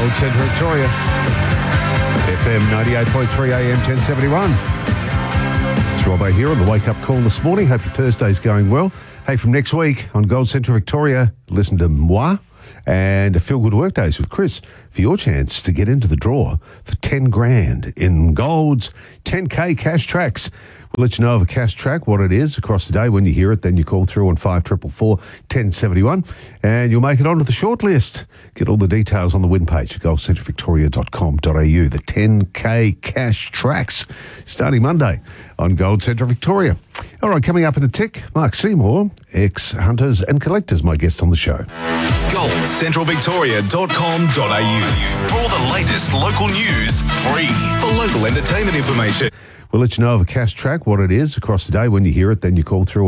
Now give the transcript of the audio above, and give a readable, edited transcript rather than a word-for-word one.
Gold Centre Victoria. FM 98.3 AM 1071. It's Robbo here on the Wake Up Call this morning. Hope your Thursday's going well. Hey, from next week on Gold Centre Victoria, listen to Moi and Feel Good Workdays with Chris for your chance to get into the draw for 10 grand in Gold's 10K cash tracks. We'll let you know of a cash track, what it is across the day. When you hear it, then you call through on 5444 1071 and you'll make it onto the shortlist. Get all the details on the win page at goldcentrevictoria.com.au. The 10K cash tracks starting Monday on Gold Centre Victoria. All right, coming up in a tick, Mark Seymour, ex-Hunters and Collectors, my guest on the show. goldcentrevictoria.com.au for all the latest local news, free for local entertainment information. We'll let you know of a cash track, what it is across the day. When you hear it, then you call through